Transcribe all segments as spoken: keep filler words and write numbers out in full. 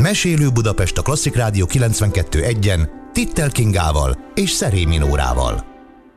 Mesélő Budapest a Klasszik Rádió kilencvenkettő egyen Tittel Kingával és Szerémi Nórával.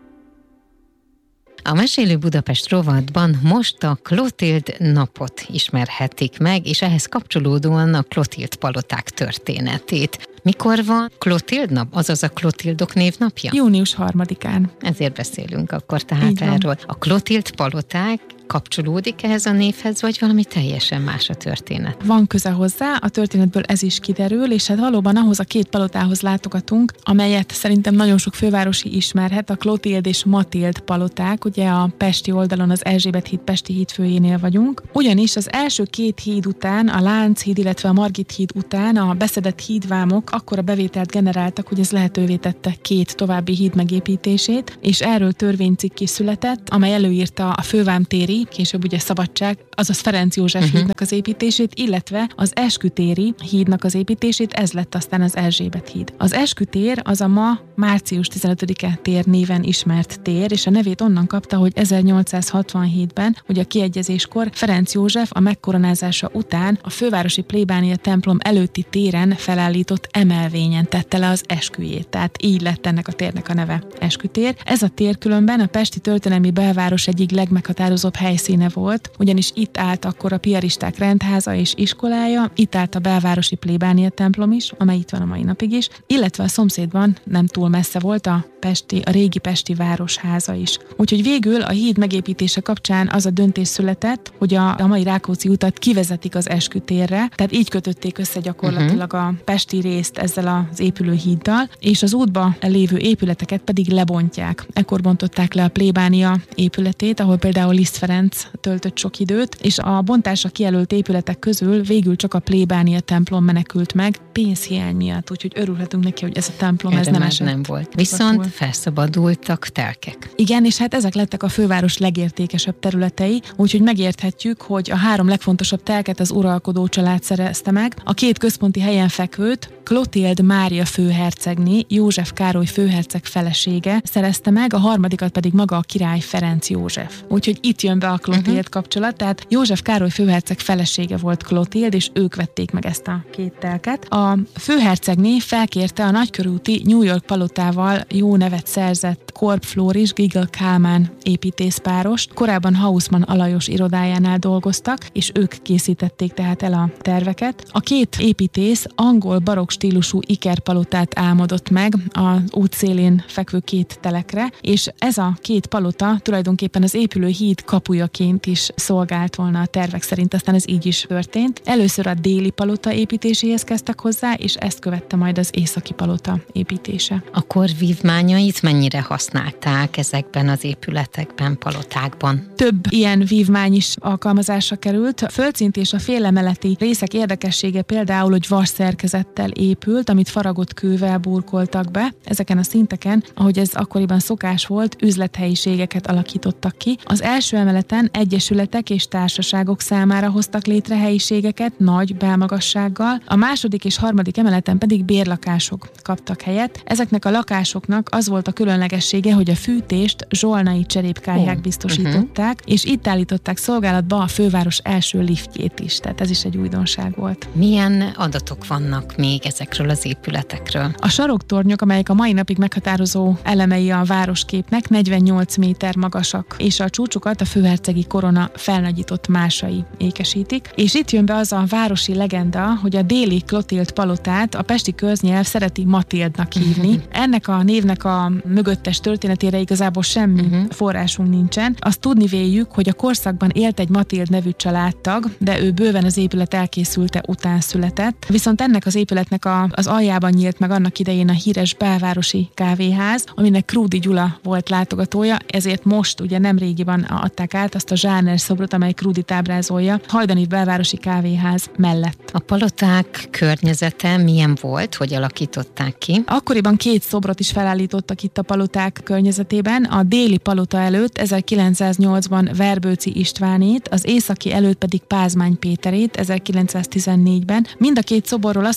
A Mesélő Budapest rovatban most a Klotild napot ismerhetik meg, és ehhez kapcsolódóan a Klotild paloták történetét. Mikor van Klotild nap, azaz a Klotildok névnapja? június harmadikán. Ezért beszélünk akkor tehát erről. A Klotild paloták kapcsolódik ehhez a névhez, vagy valami teljesen más a történet? Van köze hozzá, a történetből ez is kiderül, és hát valóban ahhoz a két palotához látogatunk, amelyet szerintem nagyon sok fővárosi ismerhet, a Klotild és Matild paloták, ugye a pesti oldalon az Erzsébet híd pesti hídfőjénél vagyunk. Ugyanis az első két híd után, a Lánchíd, illetve a Margit híd után a beszedett hídvámok akkora bevételt generáltak, hogy ez lehetővé tette két további híd megépítését, és erről törvénycikk is született, amely előírta a fővámtéri, később ugye Szabadság, azaz Ferenc József uh-huh. hídnak az építését, illetve az Eskütéri hídnak az építését, ez lett aztán az Erzsébet híd. Az Eskütér az a ma március tizenötödike tér néven ismert tér, és a nevét onnan kapta, hogy ezernyolcszázhatvanhétben, ugye a kiegyezéskor Ferenc József a megkoronázása után a fővárosi plébánia templom előtti téren felállított emelvényen tette le az esküjét. Tehát így lett ennek a térnek a neve Eskütér. Ez a tér különben a pesti történelmi belváros egyik legmeghatározóbb helyszíne volt, ugyanis itt állt akkor a piaristák rendháza és iskolája, itt állt a belvárosi plébánia templom is, amely itt van a mai napig is, illetve a szomszédban nem túl messze volt a pesti, a régi pesti városháza is. Úgyhogy végül a híd megépítése kapcsán az a döntés született, hogy a, a mai Rákóczi utat kivezetik az Eskütérre, tehát így kötötték össze gyakorlatilag a pesti részt ezzel az épülő híddal, és az útba lévő épületeket pedig lebontják. Ekkor bontották le a plébánia épületét, ahol például Liszt Ferenc töltött sok időt, és a bontásra kijelölt épületek közül végül csak a plébánia templom menekült meg pénzhiány miatt, úgyhogy örülhetünk neki, hogy ez a templom Erre ez nem már esett. nem volt. Viszont felszabadultak telkek. Igen, és hát ezek lettek a főváros legértékesebb területei, úgyhogy megérthetjük, hogy a három legfontosabb telket az uralkodó család szerezte meg. A két központi helyen fekvőt Klotild Mária főhercegné, József Károly főherceg felesége szerezte meg, a harmadikat pedig maga a király Ferenc József. Úgyhogy itt jön be a Klotild uh-huh. kapcsolat, tehát József Károly főherceg felesége volt Klotild, és ők vették meg ezt a két telket. A főhercegné felkérte a nagykörúti New York palotával jó nevet szerzett Korb Flóris Giggle Kálmán építészpárost. Korábban Hausmann Alajos irodájánál dolgoztak, és ők készítették tehát el a terveket. A két építész angol barokk stílusú ikerpalotát álmodott meg az út szélén fekvő két telekre, és ez a két palota tulajdonképpen az épülő híd kapujaként is szolgált volna a tervek szerint, aztán ez így is történt. Először a déli palota építéséhez kezdtek hozzá, és ezt követte majd az északi palota építése. A kor vívmányait mennyire használták ezekben az épületekben, palotákban? Több ilyen vívmány is alkalmazásra került. A földszint és a félemeleti részek érdekessége például, hogy vas szerkezettel épült, amit faragott kővel burkoltak be. Ezeken a szinteken, ahogy ez akkoriban szokás volt, üzlethelyiségeket alakítottak ki. Az első emeleten egyesületek és társaságok számára hoztak létre helyiségeket nagy belmagassággal, a második és harmadik emeleten pedig bérlakások kaptak helyet. Ezeknek a lakásoknak az volt a különlegessége, hogy a fűtést zsolnai cserépkályhák oh. biztosították, uh-huh. és itt állították szolgálatba a főváros első liftjét is, tehát ez is egy újdonság volt. Milyen adatok vannak még ezekről az épületekről? A saroktornyok, amelyek a mai napig meghatározó elemei a városképnek, negyvennyolc méter magasak, és a csúcsukat a főhercegi korona felnagyított másai ékesítik. És itt jön be az a városi legenda, hogy a déli Klotild palotát a pesti köznyelv szereti Matildnak hívni. Uh-huh. Ennek a névnek a mögöttes történetére igazából semmi uh-huh. forrásunk nincsen. Azt tudni véljük, hogy a korszakban élt egy Matild nevű családtag, de ő bőven az épület elkészülte után született. Viszont ennek az épületnek a, az aljában nyílt meg annak idején a híres belvárosi kávéház, aminek Krúdy Gyula volt látogatója, ezért most ugye nem régiben adták át azt a zsáner szobrot, amely Krúdyt ábrázolja, Hajdani belvárosi kávéház mellett. A paloták környezete milyen volt, hogy alakították ki? Akkoriban két szobrot is felállítottak itt a paloták környezetében. A déli palota előtt ezerkilencszáznyolcban Verbőci Istvánét, az északi előtt pedig Pázmány Péterét ezerkilencszáztizennégyben. Mind a két szoborról az fontos tudni,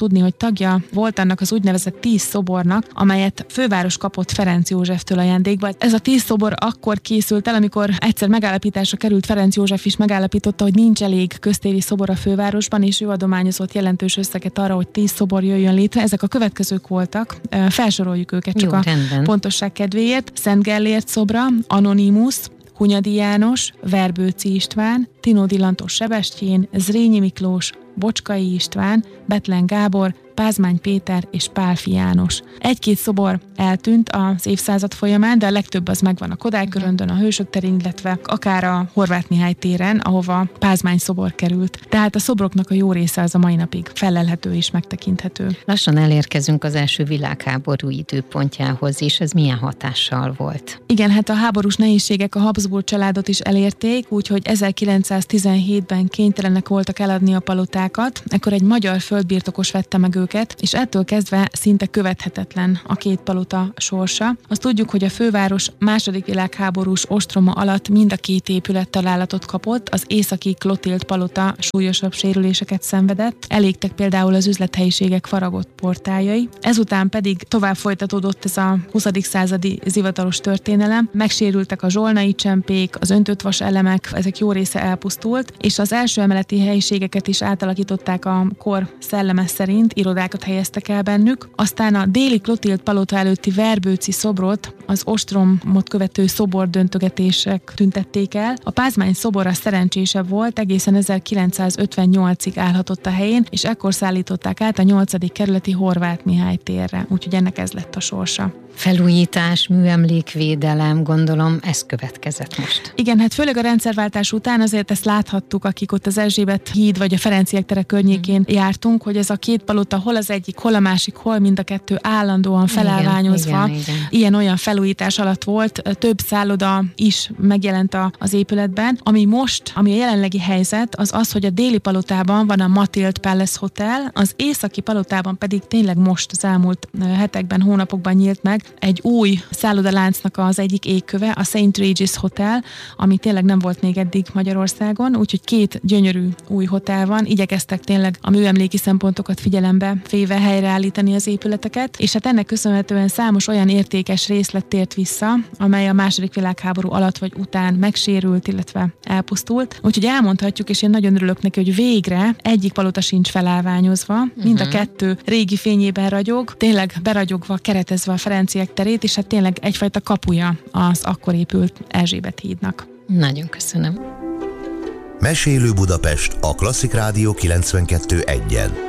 tudni, hogy tagja volt annak az úgynevezett tíz szobornak, amelyet főváros kapott Ferenc Józseftől ajándékba. Ez a tíz szobor akkor készült el, amikor egyszer megállapításra került, Ferenc József is megállapította, hogy nincs elég köztéri szobor a fővárosban, és ő adományozott jelentős összeget arra, hogy tíz szobor jöjjön létre. Ezek a következők voltak, felsoroljuk őket csak Jó, a rendben. pontosság kedvéért. Szent Gellért szobra, Anonimus, Hunyadi János, Verbőci István, Tinódi Lantos Sebestyén, Zrínyi Miklós, Bocskai István, Bethlen Gábor, Pázmány Péter és Pálfi János. Egy-két szobor eltűnt az évszázad folyamán, de a legtöbb az megvan a Kodály Köröndön, a Hősök terén, illetve akár a Horváth Mihály téren, ahova Pázmány szobor került. Tehát a szobroknak a jó része az a mai napig fellelhető és megtekinthető. Lassan elérkezünk az első világháború időpontjához is. Ez milyen hatással volt? Igen, hát a háborús nehézségek a Habsburg családot is elérték, úgyhogy ezerkilencszáztizenhétben kénytelenek voltak eladni a palotákat. Ekkor egy magyar földbirtokos vette meg őket, és ettől kezdve szinte követhetetlen a két palota sorsa. Azt tudjuk, hogy a főváros második világháborús ostroma alatt mind a két épület találatot kapott, az északi Klotild palota súlyosabb sérüléseket szenvedett, elégtek például az üzlethelyiségek faragott portáljai. Ezután pedig tovább folytatódott ez a huszadik századi zivataros történelem, megsérültek a zsolnai csempék, az öntött vas elemek, ezek jó része elpusztult, és az első emeleti helyiségeket is átalakították a kor szelleme szerint, irodákat helyeztek el bennük. Aztán a déli Klotild palota előtti Verbőci szobrot az ostromot követő szobordöntögetések tüntették el. A Pázmány szobor a szerencsésebb volt, egészen ezerkilencszázötvennyolcig állhatott a helyén, és ekkor szállították át a nyolcadik kerületi Horváth Mihály térre, úgyhogy ennek ez lett a sorsa. Felújítás, műemlékvédelem, gondolom ez következett most. Igen, hát főleg a rendszerváltás után azért ezt láthattuk, akik ott az Erzsébet híd vagy a Ferenciek tere környékén mm. jártunk, hogy ez a két palota hol az egyik, hol a másik, hol mind a kettő állandóan felállványozva. Igen, igen, igen. Ilyen-olyan felújítás alatt volt, több szálloda is megjelent a, az épületben. Ami most, ami a jelenlegi helyzet, az az, hogy a déli palotában van a Matild Palace Hotel, az északi palotában pedig tényleg most az elmúlt hetekben, hónapokban nyílt meg egy új szállodaláncnak az egyik égköve, a Saint Regis Hotel, ami tényleg nem volt még eddig Magyarországon, úgyhogy két gyönyörű új hotel van. Igyekeztek tényleg a műemléki szempontokat figyelembe véve helyreállítani az épületeket, és hát ennek köszönhetően számos olyan értékes részlet tért vissza, amely a második világháború alatt vagy után megsérült, illetve elpusztult. Úgyhogy elmondhatjuk, és én nagyon örülök neki, hogy végre egyik palota sincs felállványozva, uh-huh. mind a kettő régi fényében ragyog, tényleg beragyogva, keretezve a Ferenciek terét, és hát tényleg egyfajta kapuja az akkor épült Erzsébet hídnak. Nagyon köszönöm. Mesélő Budapest a Klasszik Rádió kilencvenkettő egyen.